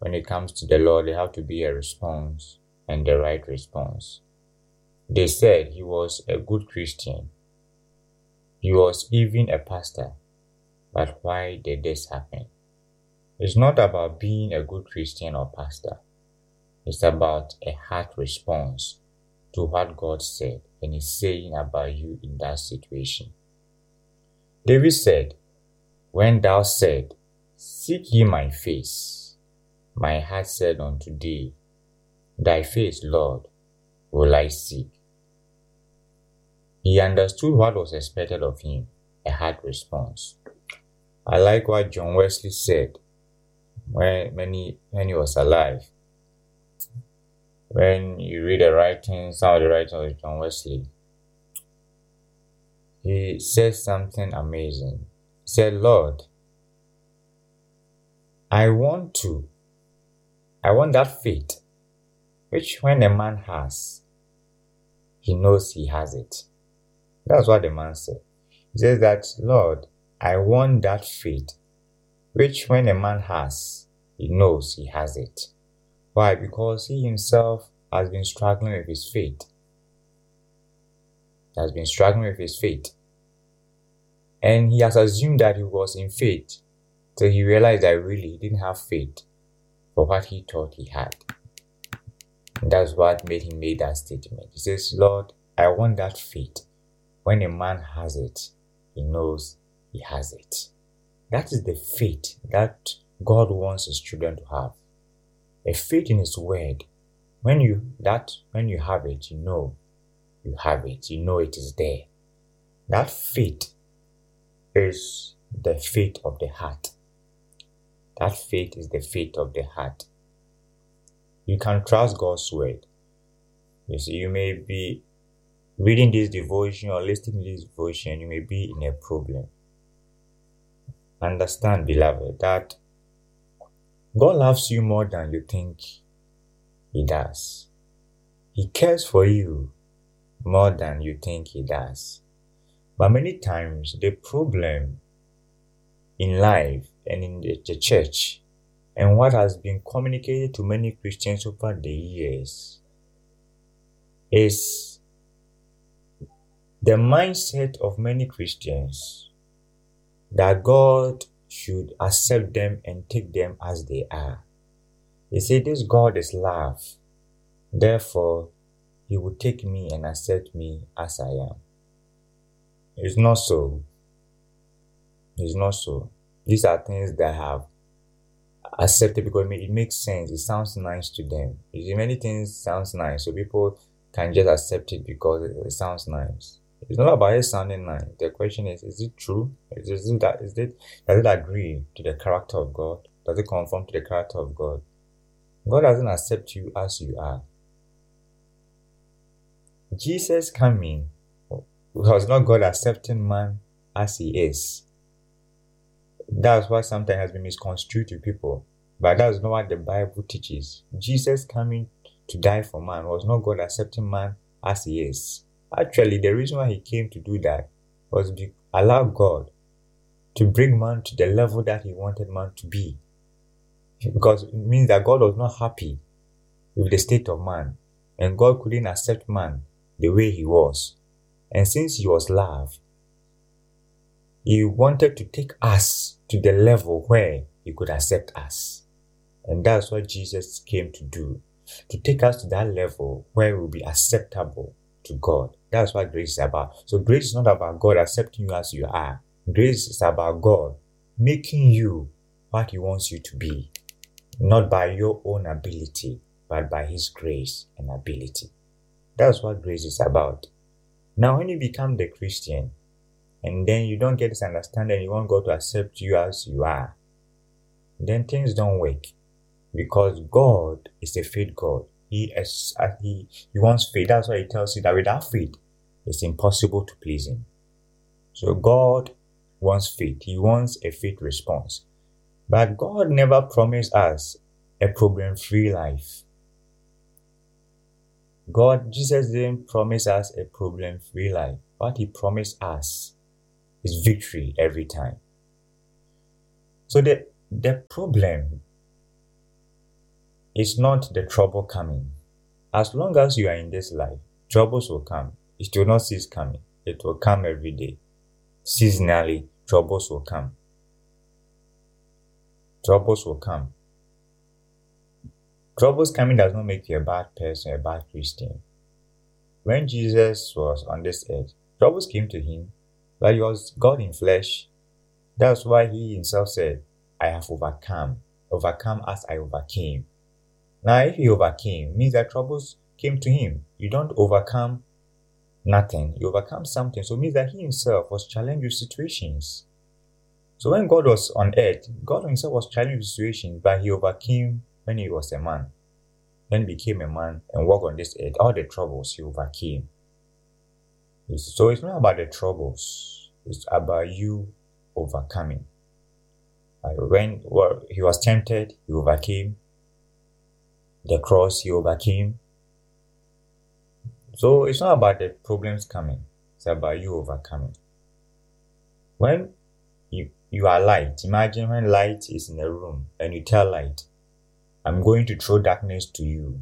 when it comes to the Lord, there have to be a response and the right response. They said he was a good Christian. He was even a pastor. But why did this happen? It's not about being a good Christian or pastor. It's about a heart response to what God said and is saying about you in that situation. David said, "When thou said, Seek ye my face, my heart said unto thee, Thy face, Lord, will I seek." He understood what was expected of him, a heart response. I like what John Wesley said when he was alive. When you read some of the writings of John Wesley, he said something amazing. He said, "Lord, I want that faith, which when a man has, he knows he has it." That's what the man said. He says that, "Lord, I want that faith, which when a man has, he knows he has it." Why? Because he himself has been struggling with his faith. And he has assumed that he was in faith till he realized that really he didn't have faith for what he thought he had. And that's what made him make that statement. He says, "Lord, I want that faith. When a man has it, he knows he has it." That is the faith that God wants his children to have. A faith in his word. When you have it, you know you have it. You know it is there. That faith is the faith of the heart. That faith is the faith of the heart. You can trust God's word. You see, you may be reading this devotion or listening to this devotion, you may be in a problem. Understand, beloved, that God loves you more than you think he does. He cares for you more than you think he does. But many times the problem in life and in the church and what has been communicated to many Christians over the years is the mindset of many Christians that God should accept them and take them as they are. They say this God is love, therefore he will take me and accept me as I am. It's not so. It's not so. These are things that have accepted because it makes sense. It sounds nice to them. You see, many things sounds nice, so people can just accept it because it sounds nice. It's not about it sounding nice. The question is it true? Does it agree to the character of God? Does it conform to the character of God? God doesn't accept you as you are. Jesus coming was not God accepting man as he is. That's why sometimes has been misconstrued to people. But that's not what the Bible teaches. Jesus coming to die for man was not God accepting man as he is. Actually, the reason why he came to do that was to allow God to bring man to the level that he wanted man to be. Because it means that God was not happy with the state of man. And God couldn't accept man the way he was. And since he was love, he wanted to take us to the level where he could accept us. And that's what Jesus came to do. To take us to that level where we'll be acceptable to God. That's what grace is about. So grace is not about God accepting you as you are. Grace is about God making you what he wants you to be. Not by your own ability, but by his grace and ability. That's what grace is about. Now, when you become the Christian, and then you don't get this understanding, you want God to accept you as you are, then things don't work. Because God is a faith God. He wants faith. That's why he tells you that without faith, it's impossible to please him. So God wants faith. He wants a faith response. But God never promised us a problem-free life. Jesus didn't promise us a problem-free life. What he promised us is victory every time. So the problem It's not the trouble coming. As long as you are in this life, troubles will come. It will not cease coming. It will come every day. Seasonally, troubles will come. Troubles will come. Troubles coming does not make you a bad person, a bad Christian. When Jesus was on this earth, troubles came to him, but he was God in flesh. That's why he himself said, I have overcome as I overcame. Now, if he overcame, means that troubles came to him. You don't overcome nothing. You overcome something. So it means that he himself was challenged with situations. So when God was on earth, God himself was challenged with situations, but he overcame when he was a man. When he became a man and walked on this earth, all the troubles he overcame. So it's not about the troubles. It's about you overcoming. When he was tempted, he overcame. The cross, he overcame. So it's not about the problems coming. It's about you overcoming. When you are light, imagine when light is in a room and you tell light, I'm going to throw darkness to you.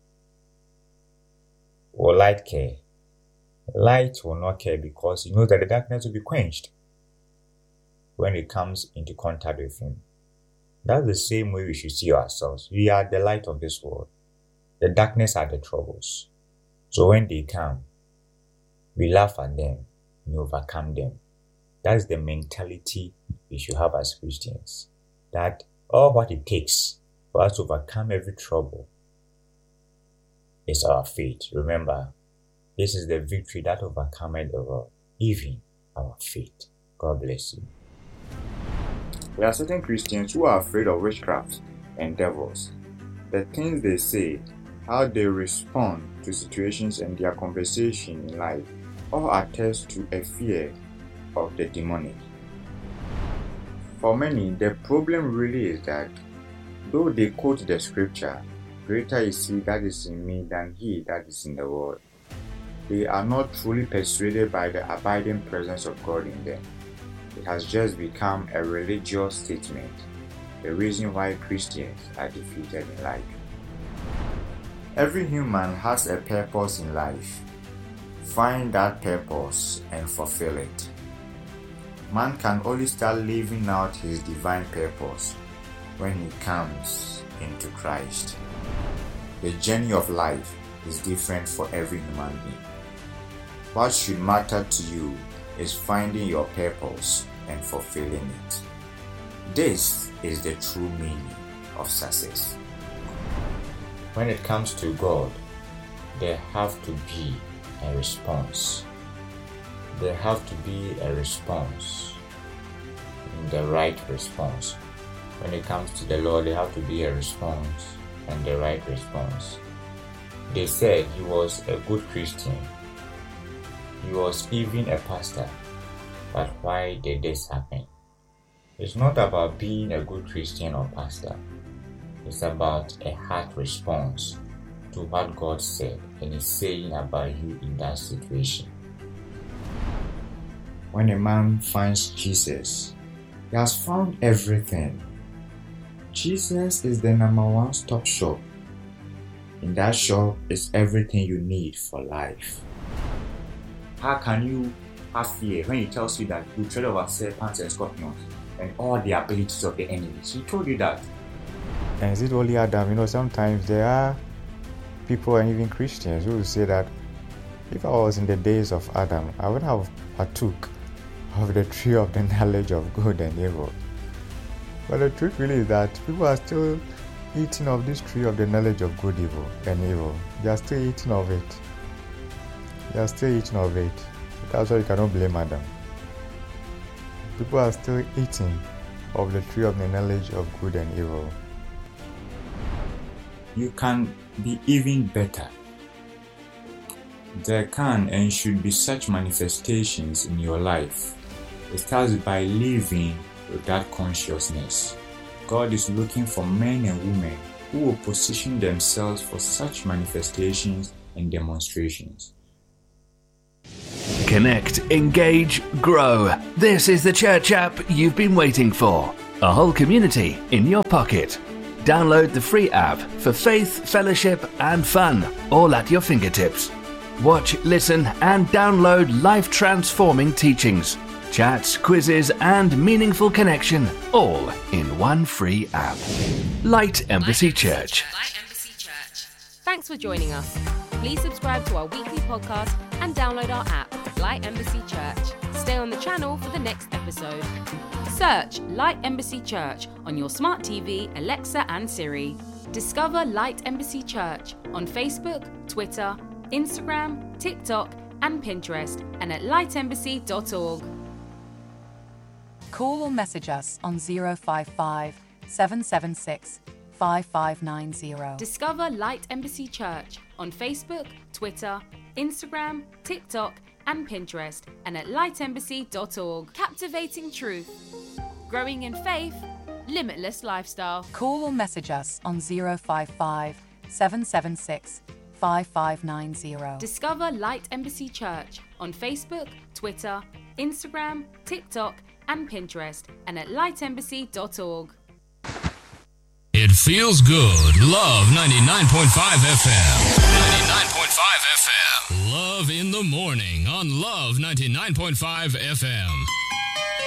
Will light care? Light will not care because he knows that the darkness will be quenched when it comes into contact with him. That's the same way we should see ourselves. We are the light of this world. The darkness are the troubles. So when they come, we laugh at them and overcome them. That's the mentality we should have as Christians. That all what it takes for us to overcome every trouble is our faith. Remember, this is the victory that overcometh the world, even our faith. God bless you. There are certain Christians who are afraid of witchcraft and devils. The things they say, how they respond to situations and their conversation in life, all attest to a fear of the demonic. For many, the problem really is that though they quote the scripture, greater is he that is in me than he that is in the world, they are not truly persuaded by the abiding presence of God in them. It has just become a religious statement, the reason why Christians are defeated in life. Every human has a purpose in life. Find that purpose and fulfill it. Man can only start living out his divine purpose when he comes into Christ. The journey of life is different for every human being. What should matter to you is finding your purpose and fulfilling it. This is the true meaning of success. When it comes to God, there have to be a response. There have to be a response, the right response. When it comes to the Lord, there have to be a response and the right response. They said he was a good Christian. He was even a pastor. But why did this happen? It's not about being a good Christian or pastor. It's about a heart response to what God said and is saying about you in that situation. When a man finds Jesus, he has found everything. Jesus is the number one stop shop. In that shop is everything you need for life. How can you have fear when he tells you that you tread over serpents and scorpions and all the abilities of the enemies? He told you that. And is it only Adam? Sometimes there are people and even Christians who will say that if I was in the days of Adam, I would have partook of the tree of the knowledge of good and evil. But the truth really is that people are still eating of this tree of the knowledge of good and evil. They are still eating of it. That's why you cannot blame Adam. People are still eating of the tree of the knowledge of good and evil. You can be even better. There can and should be such manifestations in your life. It starts by living with that consciousness. God is looking for men and women who will position themselves for such manifestations and demonstrations. Connect, engage, grow. This is the church app you've been waiting for. A whole community in your pocket. download the free app for faith, fellowship, and fun, all at your fingertips. Watch, listen, and download life-transforming teachings, chats, quizzes, and meaningful connection, all in one free app. Light Embassy Church. Thanks for joining us. Please subscribe to our weekly podcast and download our app, Light Embassy Church. Stay on the channel for the next episode. Search Light Embassy Church on your smart TV, Alexa, and Siri. Discover Light Embassy Church on Facebook, Twitter, Instagram, TikTok, and Pinterest, and at lightembassy.org. Call or message us on 055 776 5590. Discover Light Embassy Church on Facebook, Twitter, Instagram, TikTok, and Pinterest, and at lightembassy.org. Captivating truth, growing in faith, limitless lifestyle. Call or message us on 055 776 5590. Discover Light Embassy Church on Facebook, Twitter, Instagram, TikTok, and Pinterest, and at lightembassy.org. It feels good. Love 99.5 FM. 99.5 FM. Love in the morning on Love 99.5 FM.